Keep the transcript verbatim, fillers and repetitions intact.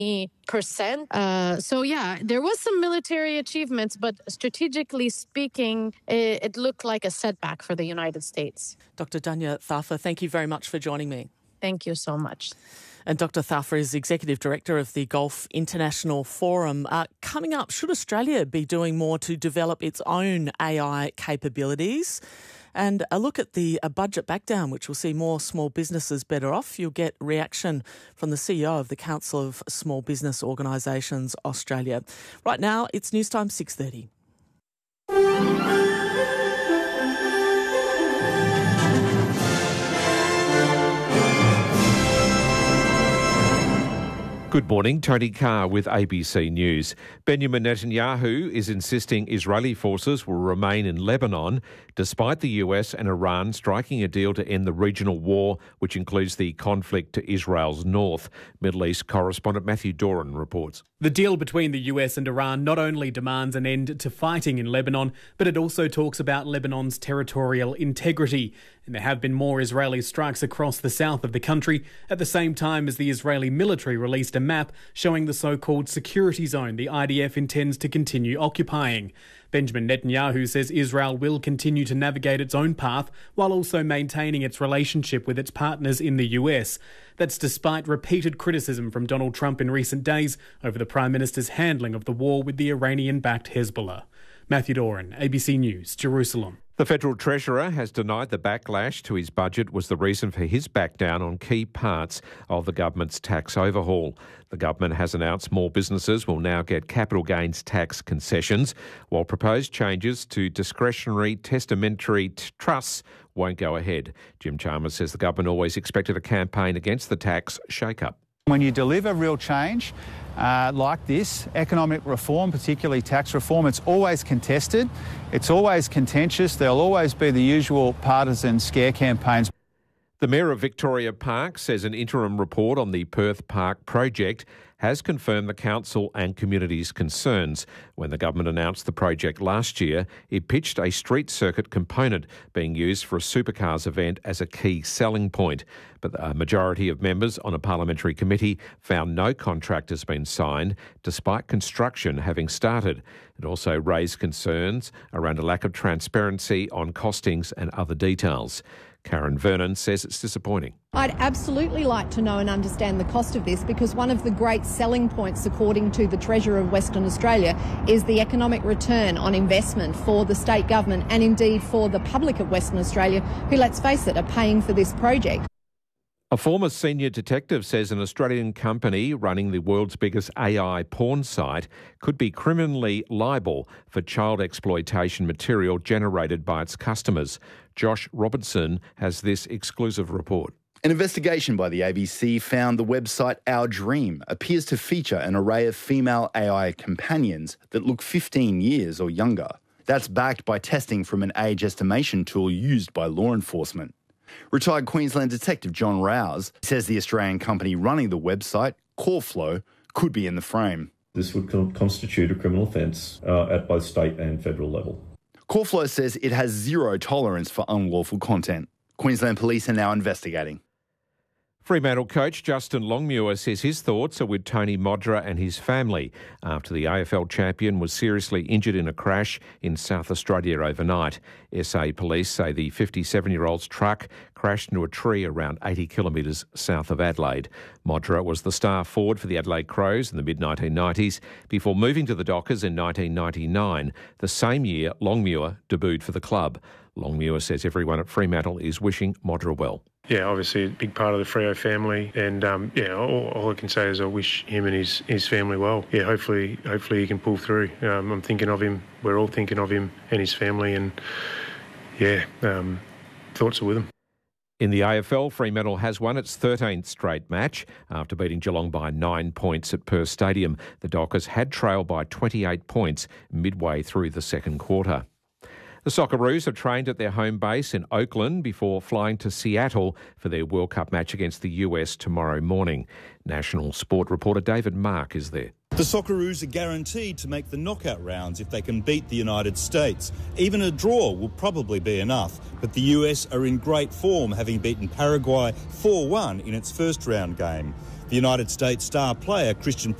percent. Uh, so, yeah, there was some military achievements, but strategically speaking, it, it looked like a setback for the United States. Doctor Danya Thafer, thank you very much for joining me. Thank you so much. And Doctor Thafer is Executive Director of the Gulf International Forum. Uh, coming up, should Australia be doing more to develop its own A I capabilities? And a look at the a budget backdown, which will see more small businesses better off. You'll get reaction from the C E O of the Council of Small Business Organisations Australia. Right now, it's news time six thirty. Good morning, Tony Carr with A B C News. Benjamin Netanyahu is insisting Israeli forces will remain in Lebanon despite the U S and Iran striking a deal to end the regional war, which includes the conflict to Israel's north. Middle East correspondent Matthew Doran reports. The deal between the U S and Iran not only demands an end to fighting in Lebanon, but it also talks about Lebanon's territorial integrity. And there have been more Israeli strikes across the south of the country at the same time as the Israeli military released a map showing the so-called security zone the I D F intends to continue occupying. Benjamin Netanyahu says Israel will continue to navigate its own path while also maintaining its relationship with its partners in the U S. That's despite repeated criticism from Donald Trump in recent days over the Prime Minister's handling of the war with the Iranian-backed Hezbollah. Matthew Doran, A B C News, Jerusalem. The Federal Treasurer has denied the backlash to his budget was the reason for his backdown on key parts of the government's tax overhaul. The government has announced small businesses will now get capital gains tax concessions, while proposed changes to discretionary testamentary t- trusts won't go ahead. Jim Chalmers says the government always expected a campaign against the tax shake-up. When you deliver real change uh, like this, economic reform, particularly tax reform, it's always contested, it's always contentious, there'll always be the usual partisan scare campaigns. The Mayor of Victoria Park says an interim report on the Perth Park project has confirmed the council and community's concerns. When the government announced the project last year, it pitched a street circuit component being used for a supercars event as a key selling point. But a majority of members on a parliamentary committee found no contract has been signed, despite construction having started. It also raised concerns around a lack of transparency on costings and other details. Karen Vernon says it's disappointing. I'd absolutely like to know and understand the cost of this, because one of the great selling points, according to the Treasurer of Western Australia, is the economic return on investment for the state government and indeed for the public of Western Australia, who, let's face it, are paying for this project. A former senior detective says an Australian company running the world's biggest A I porn site could be criminally liable for child exploitation material generated by its customers. Josh Robertson has this exclusive report. An investigation by the A B C found the website Our Dream appears to feature an array of female A I companions that look fifteen years or younger. That's backed by testing from an age estimation tool used by law enforcement. Retired Queensland Detective John Rouse says the Australian company running the website, CoreFlow, could be in the frame. This would con- constitute a criminal offence uh, at both state and federal level. CoreFlow says it has zero tolerance for unlawful content. Queensland Police are now investigating. Fremantle coach Justin Longmuir says his thoughts are with Tony Modra and his family after the A F L champion was seriously injured in a crash in South Australia overnight. S A police say the fifty-seven-year-old's truck crashed into a tree around eighty kilometres south of Adelaide. Modra was the star forward for the Adelaide Crows in the mid nineteen nineties before moving to the Dockers in nineteen ninety-nine. The same year, Longmuir debuted for the club. Longmuir says everyone at Fremantle is wishing Modra well. Yeah, obviously a big part of the Freo family, and um, yeah, all, all I can say is I wish him and his, his family well. Yeah, hopefully, hopefully he can pull through. Um, I'm thinking of him. We're all thinking of him and his family, and yeah, um, thoughts are with him. In the A F L, Fremantle has won its thirteenth straight match after beating Geelong by nine points at Perth Stadium. The Dockers had trailed by twenty-eight points midway through the second quarter. The Socceroos have trained at their home base in Oakland before flying to Seattle for their World Cup match against the U S tomorrow morning. National Sport reporter David Mark is there. The Socceroos are guaranteed to make the knockout rounds if they can beat the United States. Even a draw will probably be enough, but the U S are in great form, having beaten Paraguay four one in its first round game. The United States star player Christian